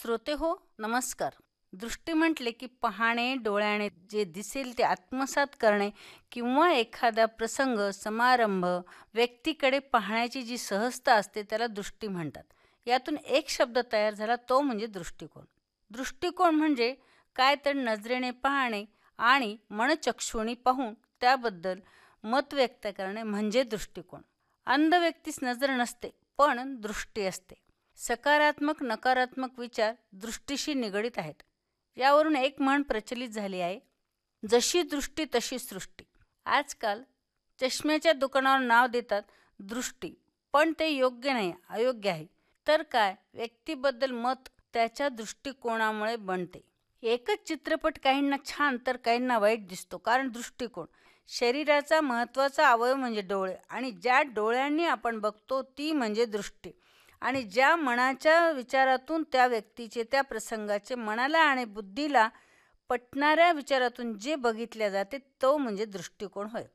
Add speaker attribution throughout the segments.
Speaker 1: श्रोते हो, नमस्कार. दृष्टी म्हटले की पाहणे, डोळ्याने जे दिसेल ते आत्मसात करणे किंवा एखादा प्रसंग, समारंभ, व्यक्तीकडे पाहण्याची जी सहजता असते त्याला दृष्टी म्हणतात. यातून एक शब्द तयार झाला तो म्हणजे दृष्टिकोन. दृष्टिकोन म्हणजे काय तर नजरेने पाहणे आणि मनचक्षुणी पाहून त्याबद्दल मत व्यक्त करणे म्हणजे दृष्टिकोन. अंध व्यक्तीस नजर नसते पण दृष्टी असते. सकारात्मक नकारात्मक विचार दृष्टीशी निगडित आहेत. यावरून एक म्हण प्रचलित झाली आहे, जशी दृष्टी तशी सृष्टी. आजकाल चष्म्याच्या दुकानावर नाव देतात दृष्टी, पण ते योग्य नाही, अयोग्य आहे. तर काय, व्यक्तीबद्दल मत त्याच्या दृष्टिकोनामुळे बनते. एकच चित्रपट काहींना छान तर काहींना वाईट दिसतो, कारण दृष्टिकोन. शरीराचा महत्त्वाचा अवयव म्हणजे डोळे, आणि ज्या डोळ्यांनी आपण बघतो ती म्हणजे दृष्टी. आणि ज्या मनाच्या विचारातून त्या व्यक्तीचे, त्या प्रसंगाचे मनाला आणि बुद्धीला पटणाऱ्या विचारातून जे बघितले जाते तो म्हणजे दृष्टिकोन होय.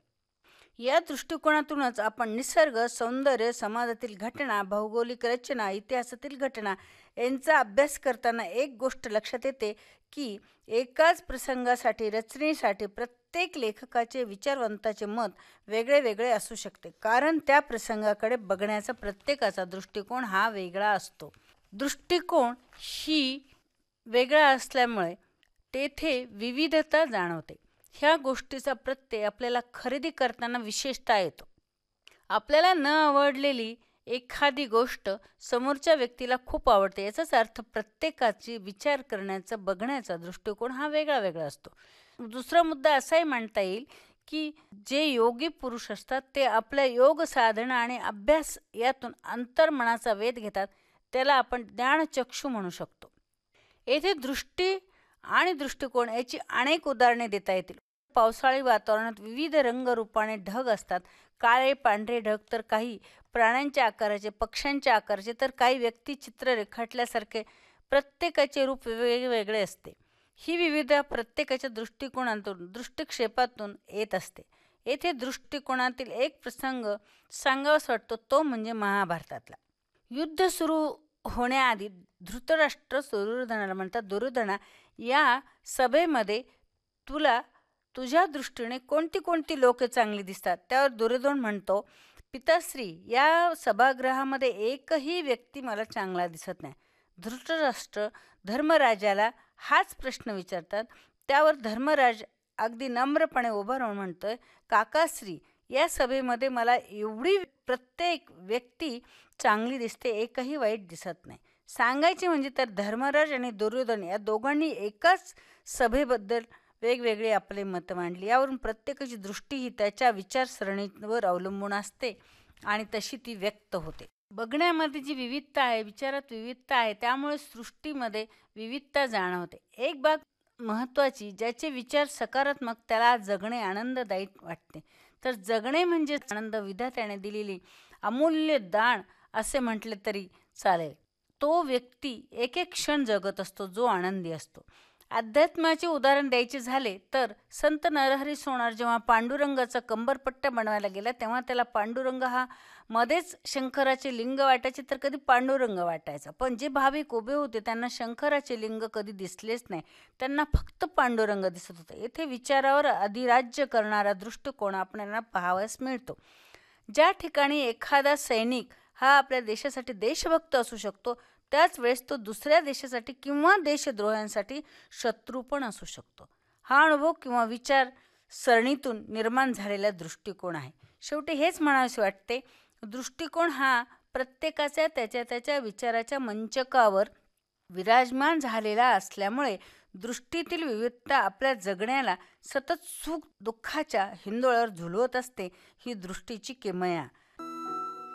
Speaker 1: या दृष्टिकोनातूनच आपण निसर्ग, सौंदर्य, समाजातील घटना, भौगोलिक रचना, इतिहासातील घटना यांचा अभ्यास करताना एक गोष्ट लक्षात येते की एकाच प्रसंगासाठी, रचनेसाठी प्रत्येक लेखकाचे, विचारवंताचे मत वेगळे वेगळे असू शकते, कारण त्या प्रसंगाकडे बघण्याचा प्रत्येकाचा दृष्टिकोन हा वेगळा असतो. दृष्टिकोन ही वेगळा असल्यामुळे तेथे विविधता जाणवते. ह्या गोष्टीचा प्रत्यय आपल्याला खरेदी करताना विशेषतः येतो. आपल्याला न आवडलेली एखादी गोष्ट समोरच्या व्यक्तीला खूप आवडते, याचाच अर्थ प्रत्येकाची विचार करण्याचा, बघण्याचा दृष्टिकोन हा वेगळा वेगळा असतो. दुसरा मुद्दा असाही मांडता येईल की जे योगी पुरुष असतात ते आपल्या योग साधना आणि अभ्यास यातून अंतर्मनाचा वेध घेतात, त्याला आपण ज्ञानचक्षु म्हणू शकतो. येथे दृष्टी आणि दृष्टिकोन याची अनेक उदाहरणे देता येतील. पावसाळी वातावरणात विविध रंगरूपाने ढग असतात. काळे पांढरे ढग, तर काही प्राण्यांच्या आकाराचे, पक्ष्यांच्या आकाराचे, तर काही व्यक्तिचित्र रेखाटल्यासारखे. प्रत्येकाचे रूप वेगवेगळे असते. ही विविधता प्रत्येकाच्या दृष्टिकोनातून, दृष्टिक्षेपातून येत असते. येथे दृष्टिकोनातील एक प्रसंग सांगावासा वाटतो तो म्हणजे महाभारतातला. युद्ध सुरू होण्याआधी धृतराष्ट्र दुर्योधनाला म्हणतात, दुर्योधना, या सभेमध्ये तुला तुझ्या दृष्टीने कोणती कोणती लोके चांगली दिसतात? त्यावर दुर्योधन म्हणतो, पिताश्री, या सभागृहामध्ये एकही व्यक्ती मला चांगला दिसत नाही. धृतराष्ट्र धर्मराजाला हाच प्रश्न विचारतात. त्यावर धर्मराज अगदी नम्रपणे उभा राहून म्हणतोय, काकाश्री, या सभेमध्ये मला एवढी प्रत्येक व्यक्ती चांगली दिसते, एकही वाईट दिसत नाही. सांगायचे म्हणजे तर धर्मराज आणि दुर्योधन या दोघांनी एकाच सभेबद्दल वेगवेगळे आपले मत मांडली. यावरून प्रत्येकाची दृष्टी ही त्याच्या विचारसरणीवर अवलंबून असते आणि तशी ती व्यक्त होते. बघण्यामध्ये जी विविधता आहे, विचारात विविधता आहे, त्यामुळे सृष्टीमध्ये विविधता जाणवते. एक बाब महत्त्वाची, ज्याचे विचार सकारात्मक त्याला जगणे आनंददायी वाटते. तर जगणे म्हणजे आनंद, विधात्याने दिलेली अमूल्य दान असे म्हटले तरी चालेल. तो व्यक्ती एक एक क्षण जगत असतो जो आनंदी असतो. अध्यात्माचे उदाहरण द्यायचे झाले तर संत नरहरी सोनार जेव्हा पांडुरंगाचा कंबरपट्टा बनवायला गेला तेव्हा त्याला पांडुरंग हा मध्येच शंकराचे लिंग वाटायचे, तर कधी पांडुरंग वाटायचा. पण जे भाविक उभे होते त्यांना शंकराचे लिंग कधी दिसलेच नाही, त्यांना फक्त पांडुरंग दिसत होते. येथे विचारावर अधिराज्य करणारा दृष्टिकोन आपल्याला पाहावयास मिळतो. ज्या ठिकाणी एखादा सैनिक हा आपल्या देशासाठी देशभक्त असू शकतो, त्याच वेळेस तो दुसऱ्या देशासाठी किंवा देशद्रोह्यांसाठी शत्रू पण असू शकतो. हा अनुभव किंवा विचार सरणीतून निर्माण झालेला दृष्टिकोन आहे. शेवटी हेच म्हणावेसे वाटते, दृष्टिकोन हा प्रत्येकाच्या त्याच्या त्याच्या विचाराच्या मंचकावर विराजमान झालेला असल्यामुळे दृष्टीतील विविधता आपल्या जगण्याला सतत सुख दुःखाच्या हिंदोळ्यावर झुलवत असते. ही दृष्टीची किमया.